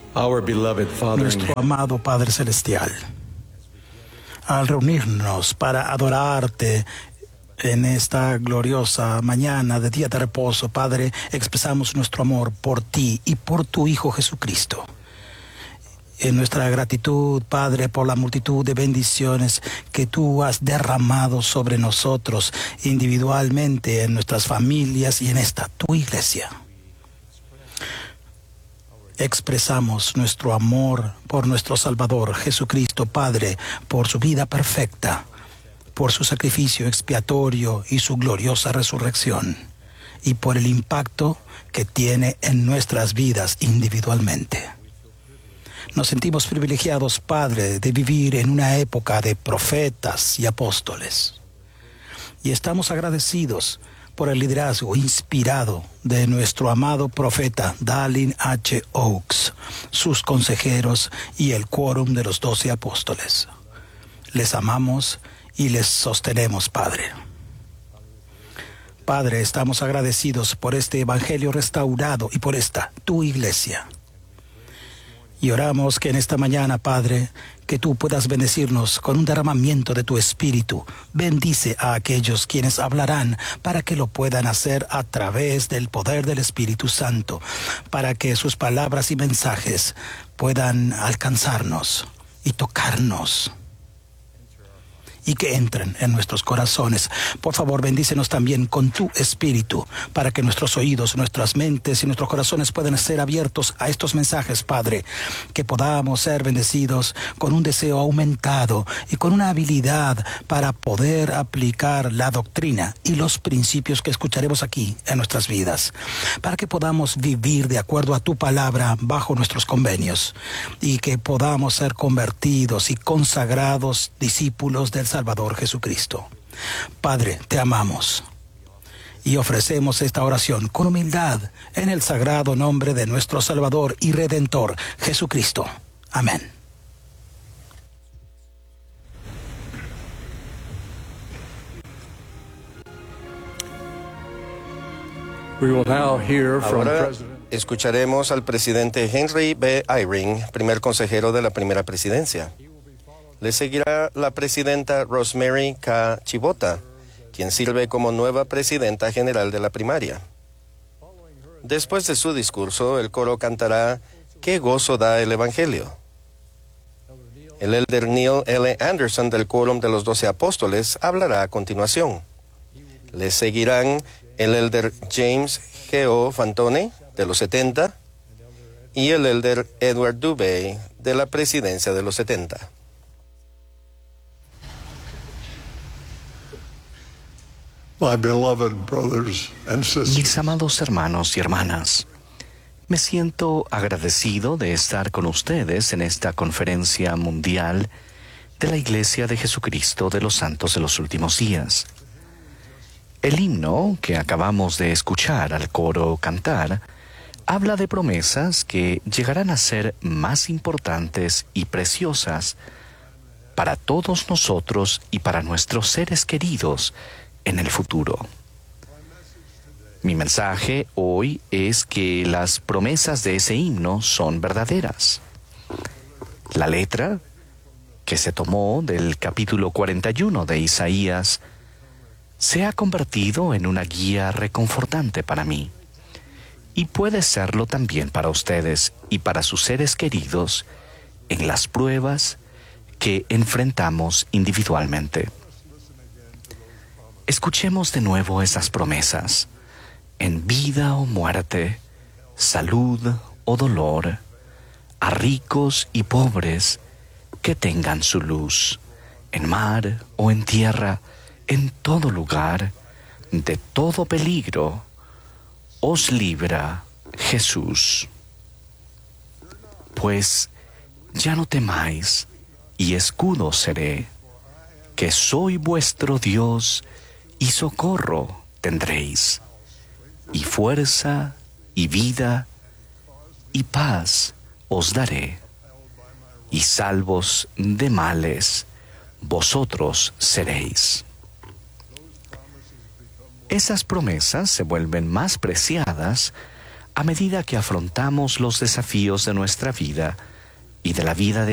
Our beloved Father, Nuestro amado Padre Celestial, al reunirnos para adorarte en esta gloriosa mañana de día de reposo, Padre, expresamos nuestro amor por ti y por tu Hijo Jesucristo. En nuestra gratitud, Padre, por la multitud de bendiciones que tú has derramado sobre nosotros individualmente, en nuestras familias y en esta tu iglesia. Expresamos nuestro amor por nuestro Salvador Jesucristo, Padre, por su vida perfecta, por su sacrificio expiatorio y su gloriosa resurrección, y por el impacto que tiene en nuestras vidas individualmente. Nos sentimos privilegiados, Padre, de vivir en una época de profetas y apóstoles. Y estamos agradecidos por el liderazgo inspirado de nuestro amado profeta Dallin H. Oaks, sus consejeros y el quórum de los 12 apóstoles. Les amamos y les sostenemos, Padre. Padre, estamos agradecidos por este evangelio restaurado y por esta, tu iglesia. Y oramos que en esta mañana, Padre, que tú puedas bendecirnos con un derramamiento de tu Espíritu. Bendice a aquellos quienes hablarán para que lo puedan hacer a través del poder del Espíritu Santo, para que sus palabras y mensajes puedan alcanzarnos y tocarnos, y que entren en nuestros corazones. Por favor, bendícenos también con tu Espíritu, para que nuestros oídos, nuestras mentes y nuestros corazones puedan ser abiertos a estos mensajes, Padre, que podamos ser bendecidos con un deseo aumentado y con una habilidad para poder aplicar la doctrina y los principios que escucharemos aquí en nuestras vidas, para que podamos vivir de acuerdo a tu palabra bajo nuestros convenios, y que podamos ser convertidos y consagrados discípulos del Salvador Jesucristo. Padre, te amamos y ofrecemos esta oración con humildad en el sagrado nombre de nuestro Salvador y Redentor, Jesucristo. Amén. we will now hear from Ahora President. escucharemos al presidente Henry B. Eyring, primer consejero de la primera presidencia. Le seguirá la presidenta Rosemary K. Chibota, quien sirve como nueva presidenta general de la primaria. Después de su discurso, el coro cantará «Qué gozo da el Evangelio». El elder Neil L. Anderson del quórum de los 12 apóstoles hablará a continuación. Le seguirán el elder James G. O. Fantone de los 70 y el elder Edward Dubé de la presidencia de los 70. My beloved brothers and sisters, Mis amados hermanos y hermanas, me siento agradecido de estar con ustedes en esta conferencia mundial de la Iglesia de Jesucristo de los Santos de los Últimos Días. El himno que acabamos de escuchar al coro cantar habla de promesas que llegarán a ser más importantes y preciosas para todos nosotros y para nuestros seres queridos en el futuro. Mi mensaje hoy es que las promesas de ese himno son verdaderas. La letra, que se tomó del capítulo 41 de Isaías, se ha convertido en una guía reconfortante para mí, y puede serlo también para ustedes y para sus seres queridos en las pruebas que enfrentamos individualmente. Escuchemos de nuevo esas promesas. En vida o muerte, salud o dolor, a ricos y pobres que tengan su luz, en mar o en tierra, en todo lugar, de todo peligro, os libra Jesús. Pues ya no temáis, y escudo seré, que soy vuestro Dios, y socorro tendréis, y fuerza, y vida, y paz os daré, y salvos de males vosotros seréis. Esas promesas se vuelven más preciadas a medida que afrontamos los desafíos de nuestra vida y de la vida de